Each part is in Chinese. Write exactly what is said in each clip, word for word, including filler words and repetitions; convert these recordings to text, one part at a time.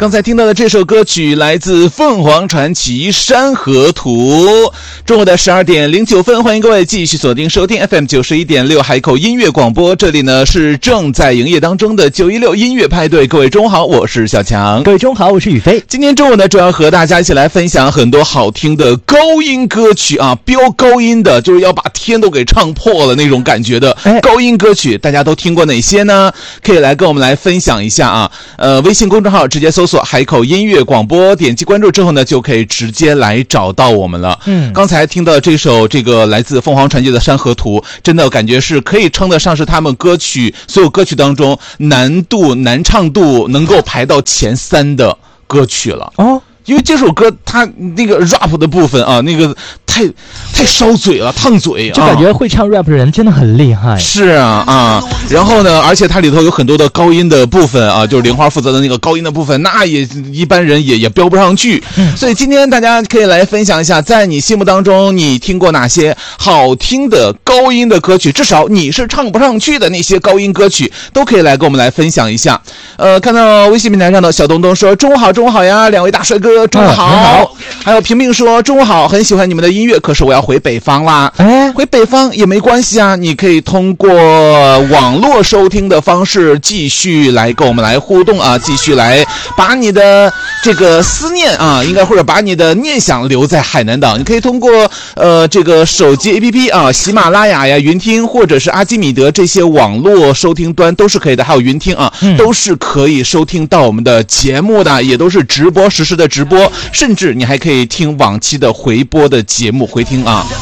刚才听到的这首歌曲来自凤凰传奇《山河图》。中午的十二点零九分，欢迎各位继续锁定收听 F M 九十一点六海口音乐广播。这里呢是正在营业当中的九一六音乐派对。各位中午好，我是小强。 各位中午好，我是宇飞。 今天中午呢，主要和大家一起来分享很多好听的高音歌曲啊，飙高音的，就是要把天都给唱破了那种感觉的高音歌曲，大家都听过哪些呢？可以来跟我们来分享一下啊。呃，微信公众号直接搜索海口音乐广播，点击关注之后呢，就可以直接来找到我们了。嗯，刚才听到这首这个来自凤凰传奇的《山河图》，真的感觉是可以称得上是他们歌曲所有歌曲当中难度难唱度能够排到前三的歌曲了。哦。因为这首歌它那个 rap 的部分啊，那个太太烧嘴了，烫嘴啊， 就感觉会唱 rap 的人真的很厉害。 是啊啊，然后呢，而且它里头有很多的高音的部分啊，就是玲花负责的那个高音的部分，那也一般人也也飙不上去。嗯，所以今天大家可以来分享一下，在你心目当中你听过哪些好听的高音的歌曲，至少你是唱不上去的那些高音歌曲，都可以来跟我们来分享一下。呃，看到微信平台上的小东东说：“中午好，中午好呀，两位大帅哥。”中午好，嗯、好。还有平平说中午好，很喜欢你们的音乐，可是我要回北方啦。哎，回北方也没关系啊，你可以通过网络收听的方式继续来跟我们来互动啊，继续来把你的这个思念啊，应该或者把你的念想留在海南岛。你可以通过呃这个手机 A P P 啊，喜马拉雅呀、云听或者是阿基米德这些网络收听端都是可以的，还有云听啊，嗯、都是可以收听到我们的节目的，也都是直播实时的直播。甚至你还可以听往期的回播的节目回听啊。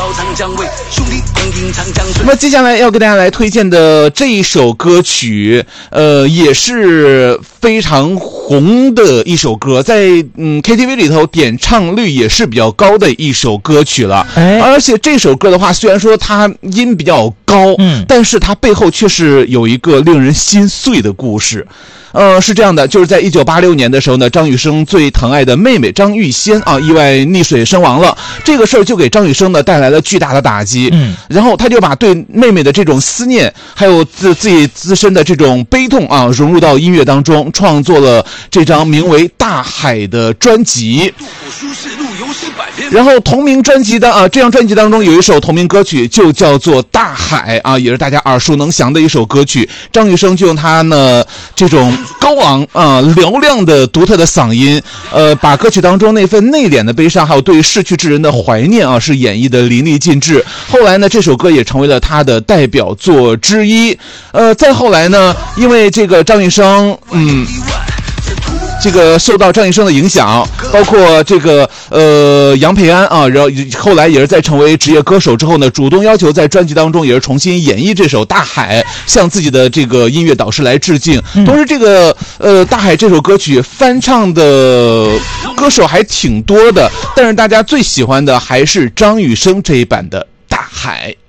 那么接下来要给大家来推荐的这一首歌曲，呃，也是非常红的一首歌，在嗯 K T V 里头点唱率也是比较高的一首歌曲了。哎，而且这首歌的话，虽然说它音比较高，嗯，但是它背后却是有一个令人心碎的故事。呃，是这样的，就是在一九八六年的时候呢，张雨生最疼爱的妹妹张玉仙啊，意外溺水身亡了。这个事儿就给张雨生呢带来了巨大的打击。嗯，然后他就把对妹妹的这种思念，还有自自己自身的这种悲痛啊，融入到音乐当中，创作了这张名为《大海》的专辑。然后同名专辑的啊，这张专辑当中有一首同名歌曲，就叫做《大海》啊，也是大家耳熟能详的一首歌曲。张雨生就用他呢这种高昂啊、呃、嘹亮的独特的嗓音，呃，把歌曲当中那份内敛的悲伤，还有对逝去之人的怀念啊，是演绎的淋漓尽致。后来呢，这首歌也成为了他的代表作之一。呃，再后来呢，因为这个张雨生，嗯。这个受到张雨生的影响，包括这个呃杨培安啊，然后后来也是在成为职业歌手之后呢，主动要求在专辑当中也是重新演绎这首《大海》，向自己的这个音乐导师来致敬。同时，这个呃《大海》这首歌曲翻唱的歌手还挺多的，但是大家最喜欢的还是张雨生这一版的《大海》。